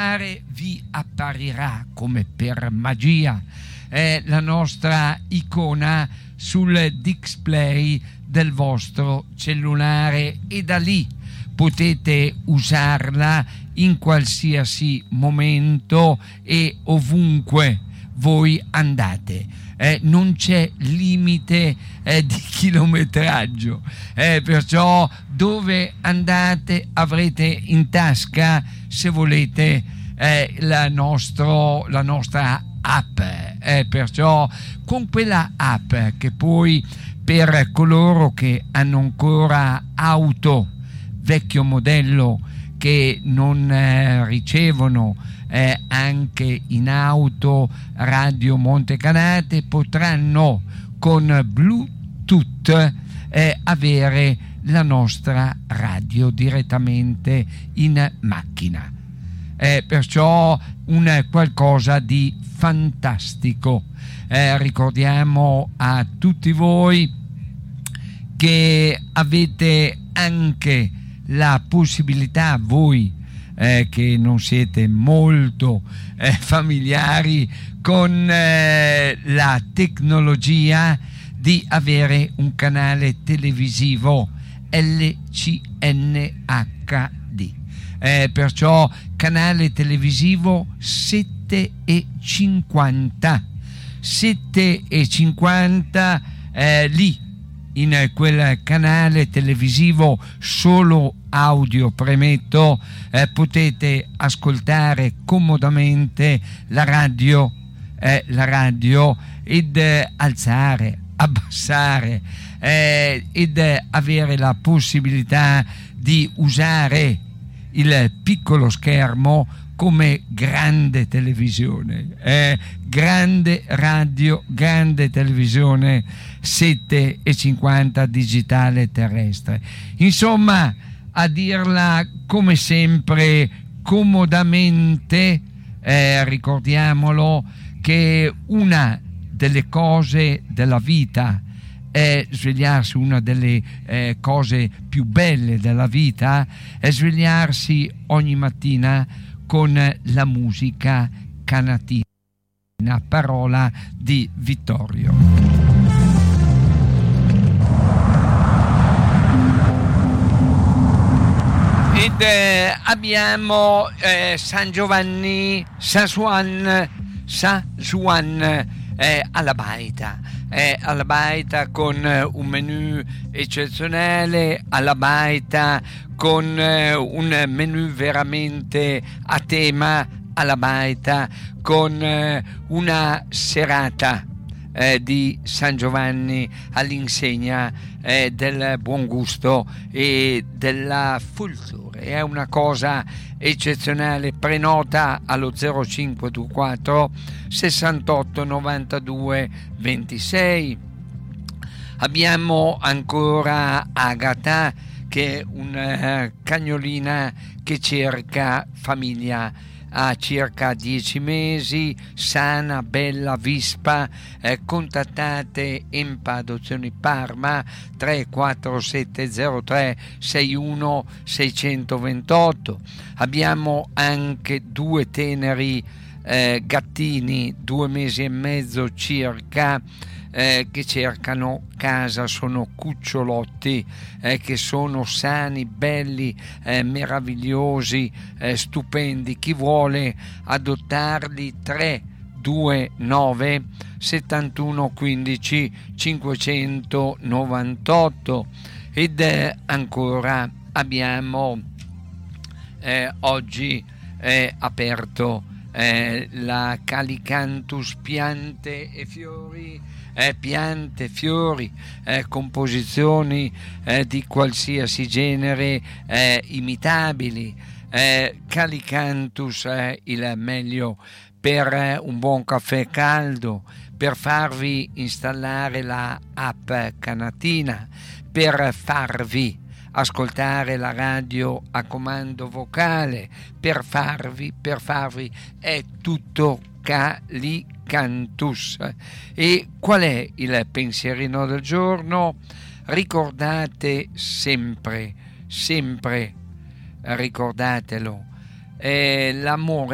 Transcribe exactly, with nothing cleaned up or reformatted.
cellulare vi apparirà come per magia eh, la nostra icona sul display del vostro cellulare, e da lì potete usarla in qualsiasi momento e ovunque voi andate. Eh, non c'è limite eh, di chilometraggio, eh, perciò dove andate avrete in tasca, se volete, eh, la, nostro, la nostra app, eh, perciò con quella app che poi per coloro che hanno ancora auto vecchio modello, che non eh, ricevono eh, anche in auto Radio Montecanate, potranno con Bluetooth eh, avere la nostra radio direttamente in macchina. Eh, perciò un qualcosa di fantastico. Eh, ricordiamo a tutti voi che avete anche la possibilità, voi eh, che non siete molto eh, familiari con eh, la tecnologia, di avere un canale televisivo L C N H D, eh, perciò canale televisivo sette e cinquanta sette e cinquanta, eh, lì in quel canale televisivo solo audio, premetto, eh, potete ascoltare comodamente la radio, eh, la radio ed eh, alzare, abbassare eh, ed eh, avere la possibilità di usare il piccolo schermo come grande televisione, eh, grande radio, grande televisione sette e cinquanta digitale terrestre. Insomma, a dirla come sempre comodamente, eh, ricordiamolo che una delle cose della vita è svegliarsi, una delle eh, cose più belle della vita è svegliarsi ogni mattina con la musica canatina, parola di Vittorio. Ed eh, abbiamo eh, San Giovanni, San Juan, San Juan eh, alla baita, eh, alla baita con eh, un menù eccezionale, alla baita con eh, un menù veramente a tema, alla baita con eh, una serata eh, di San Giovanni all'insegna eh, del buon gusto e della cultura. È una cosa eccezionale. Prenota allo zero cinque due quattro sessantotto novantadue ventisei. Abbiamo ancora Agata, che è una cagnolina che cerca famiglia, ha circa dieci mesi, sana, bella, vispa. Eh, contattate Empa Adozioni Parma tre quattro sette zero tre sei uno sei due otto. Abbiamo anche due teneri eh, gattini, due mesi e mezzo circa, Eh, che cercano casa, sono cucciolotti eh, che sono sani, belli, eh, meravigliosi, eh, stupendi. Chi vuole adottarli? tre due nove settantuno quindici cinquecentonovantotto. Ed eh, ancora abbiamo eh, oggi eh, aperto eh, la Calicanthus piante e fiori. Eh, piante, fiori, eh, composizioni eh, di qualsiasi genere, eh, imitabili. eh, Calicanthus è il meglio per eh, un buon caffè caldo, per farvi installare la app Canatina, per farvi ascoltare la radio a comando vocale, per farvi, per farvi, è tutto Calicanthus. E qual è il pensierino del giorno? Ricordate sempre, sempre, ricordatelo, eh, l'amore